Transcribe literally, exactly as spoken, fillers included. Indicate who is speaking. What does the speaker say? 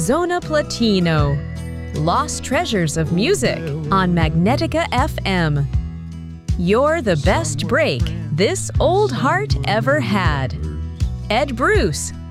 Speaker 1: Zona Platino, Lost Treasures of Music on Magnetica F M. You're the best break this old heart ever had. Ed Bruce.